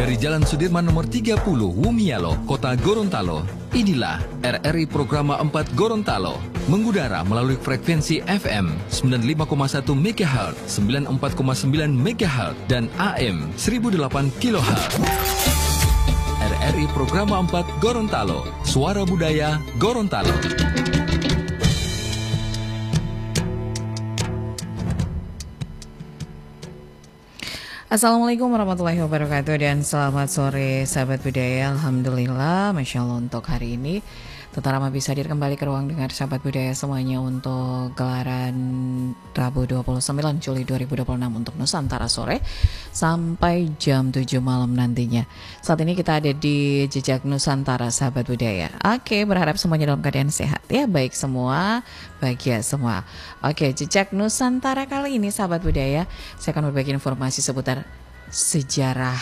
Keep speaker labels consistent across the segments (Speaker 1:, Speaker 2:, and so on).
Speaker 1: Dari Jalan Sudirman nomor 30, Wumialo, Kota Gorontalo. Inilah RRI Programa 4 Gorontalo. Mengudara melalui frekuensi FM 95,1 MHz, 94,9 MHz, dan AM 1008 kHz. RRI Programa 4 Gorontalo. Suara Budaya Gorontalo.
Speaker 2: Assalamualaikum warahmatullahi wabarakatuh dan selamat sore sahabat budaya. Alhamdulillah, Masya Allah untuk hari ini Tentara Rama bisa hadir kembali ke ruang dengar sahabat budaya semuanya untuk gelaran Rabu 29 Juli 2026 untuk Nusantara sore sampai jam 7 malam nantinya. Saat ini kita ada di Jejak Nusantara sahabat budaya. Oke, berharap semuanya dalam keadaan sehat ya, baik semua, bahagia semua. Oke, Jejak Nusantara kali ini sahabat budaya, saya akan berbagi informasi seputar sejarah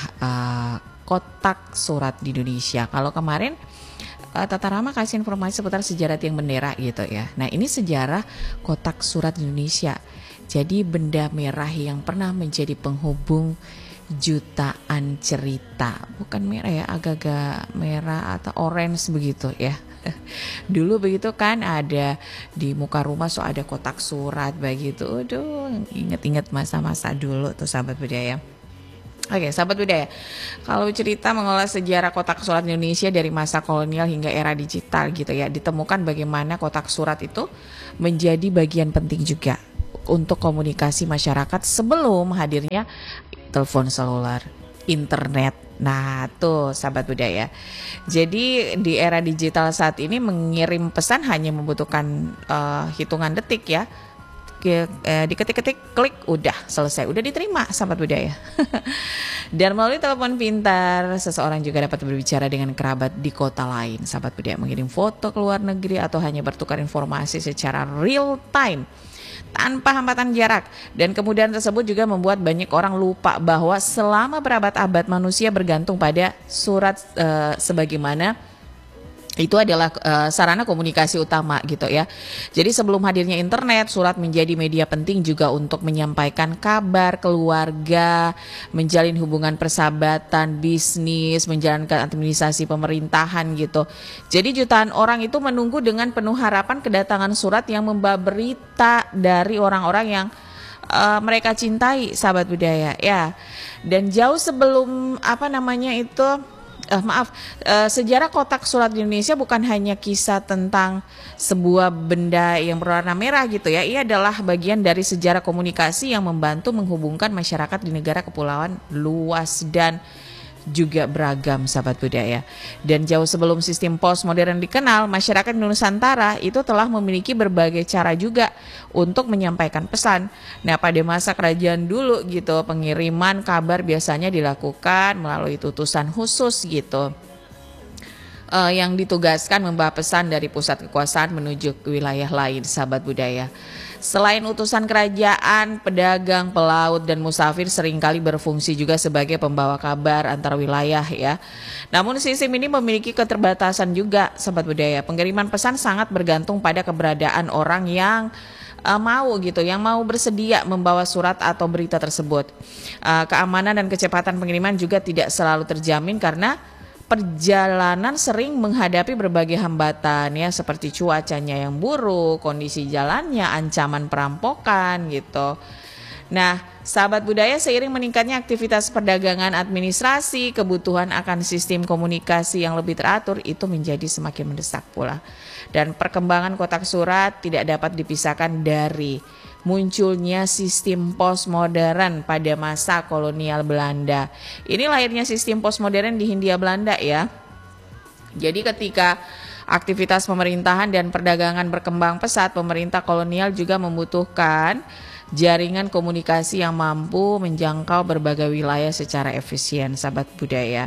Speaker 2: kotak surat di Indonesia. Kalau kemarin Tata Rama kasih informasi seputar sejarah tiang bendera gitu ya. Nah, ini sejarah kotak surat di Indonesia. Jadi benda merah yang pernah menjadi penghubung jutaan cerita. Bukan merah ya, agak-agak merah atau orange begitu ya. Dulu begitu kan, ada di muka rumah ada kotak surat begitu. Aduh, inget-inget masa-masa dulu tuh sahabat budaya. Oke, sahabat budaya, kalau cerita mengolah sejarah kotak surat Indonesia dari masa kolonial hingga era digital gitu ya, ditemukan bagaimana kotak surat itu menjadi bagian penting juga untuk komunikasi masyarakat sebelum hadirnya telepon seluler, internet. Nah tuh sahabat budaya, jadi di era digital saat ini mengirim pesan hanya membutuhkan hitungan detik ya. Diketik-ketik, klik, udah selesai, udah diterima sahabat budaya. Dan melalui telepon pintar, seseorang juga dapat berbicara dengan kerabat di kota lain sahabat budaya, mengirim foto ke luar negeri atau hanya bertukar informasi secara real time tanpa hambatan jarak. Dan kemudian tersebut juga membuat banyak orang lupa bahwa selama berabad-abad manusia bergantung pada surat sebagaimana itu adalah sarana komunikasi utama gitu ya. Jadi sebelum hadirnya internet, surat menjadi media penting juga untuk menyampaikan kabar keluarga, menjalin hubungan persahabatan, bisnis, menjalankan administrasi pemerintahan gitu. Jadi jutaan orang itu menunggu dengan penuh harapan kedatangan surat yang membawa berita dari orang-orang yang mereka cintai sahabat budaya ya. Dan jauh sebelum sejarah kotak surat di Indonesia bukan hanya kisah tentang sebuah benda yang berwarna merah gitu ya. Ia adalah bagian dari sejarah komunikasi yang membantu menghubungkan masyarakat di negara kepulauan luas dan juga beragam sahabat budaya. Dan jauh sebelum sistem pos modern dikenal, masyarakat Nusantara itu telah memiliki berbagai cara juga untuk menyampaikan pesan. Nah, pada masa kerajaan dulu gitu, pengiriman kabar biasanya dilakukan melalui utusan khusus gitu, yang ditugaskan membawa pesan dari pusat kekuasaan menuju ke wilayah lain sahabat budaya. Selain utusan kerajaan, pedagang, pelaut, dan musafir seringkali berfungsi juga sebagai pembawa kabar antar wilayah ya. Namun sistem ini memiliki keterbatasan juga sahabat budaya. Pengiriman pesan sangat bergantung pada keberadaan orang yang yang mau bersedia membawa surat atau berita tersebut. Keamanan dan kecepatan pengiriman juga tidak selalu terjamin karena perjalanan sering menghadapi berbagai hambatan ya, seperti cuacanya yang buruk, kondisi jalannya, ancaman perampokan gitu. Nah, sahabat budaya, seiring meningkatnya aktivitas perdagangan, administrasi, kebutuhan akan sistem komunikasi yang lebih teratur itu menjadi semakin mendesak pula. Dan perkembangan kotak surat tidak dapat dipisahkan dari munculnya sistem postmodern pada masa kolonial Belanda. Ini lahirnya sistem postmodern di Hindia Belanda ya. Jadi ketika aktivitas pemerintahan dan perdagangan berkembang pesat, pemerintah kolonial juga membutuhkan jaringan komunikasi yang mampu menjangkau berbagai wilayah secara efisien sahabat budaya.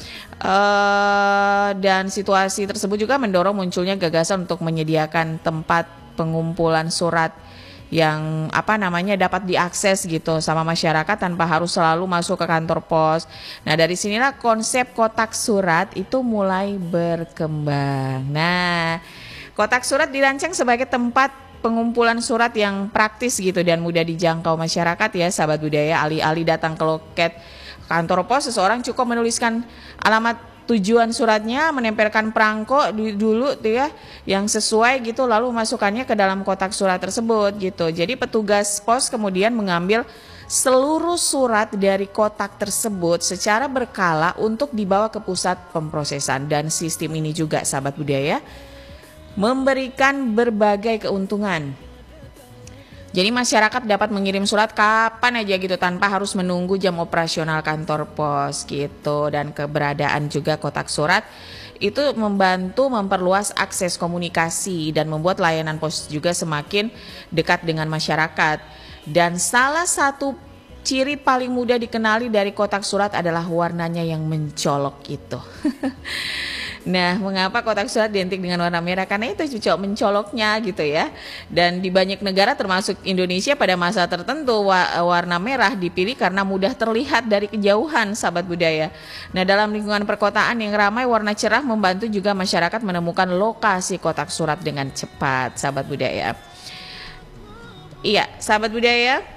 Speaker 2: Dan situasi tersebut juga mendorong munculnya gagasan untuk menyediakan tempat pengumpulan surat yang dapat diakses gitu sama masyarakat tanpa harus selalu masuk ke kantor pos. Nah, dari sinilah konsep kotak surat itu mulai berkembang. Nah, kotak surat dirancang sebagai tempat pengumpulan surat yang praktis gitu dan mudah dijangkau masyarakat ya sahabat budaya. Alih-alih datang ke loket kantor pos, seseorang cukup menuliskan alamat tujuan suratnya, menempelkan perangko dulu tuh ya yang sesuai gitu, lalu masukkannya ke dalam kotak surat tersebut gitu. Jadi petugas pos kemudian mengambil seluruh surat dari kotak tersebut secara berkala untuk dibawa ke pusat pemrosesan. Dan sistem ini juga, sahabat budaya, memberikan berbagai keuntungan. Jadi masyarakat dapat mengirim surat kapan aja gitu tanpa harus menunggu jam operasional kantor pos gitu. Dan keberadaan juga kotak surat itu membantu memperluas akses komunikasi dan membuat layanan pos juga semakin dekat dengan masyarakat. Dan salah satu ciri paling mudah dikenali dari kotak surat adalah warnanya yang mencolok itu. Nah, mengapa kotak surat identik dengan warna merah? Karena itu cocok mencoloknya gitu ya. Dan di banyak negara termasuk Indonesia pada masa tertentu warna merah dipilih karena mudah terlihat dari kejauhan, sahabat budaya. Nah, dalam lingkungan perkotaan yang ramai, warna cerah membantu juga masyarakat menemukan lokasi kotak surat dengan cepat, sahabat budaya. Iya, sahabat budaya.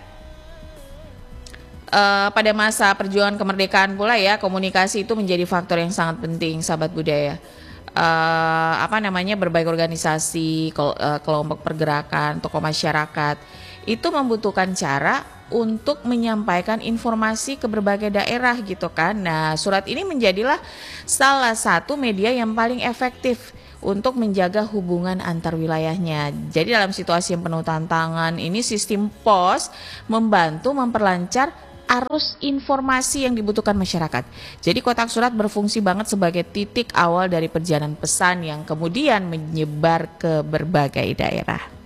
Speaker 2: Pada masa perjuangan kemerdekaan pula ya, komunikasi itu menjadi faktor yang sangat penting, sahabat budaya. Berbagai organisasi, kelompok pergerakan, tokoh masyarakat itu membutuhkan cara untuk menyampaikan informasi ke berbagai daerah gitu kan. Nah, surat ini menjadilah salah satu media yang paling efektif untuk menjaga hubungan antar wilayahnya. Jadi dalam situasi yang penuh tantangan ini, sistem pos membantu memperlancar arus informasi yang dibutuhkan masyarakat. Jadi kotak surat berfungsi banget sebagai titik awal dari perjalanan pesan yang kemudian menyebar ke berbagai daerah.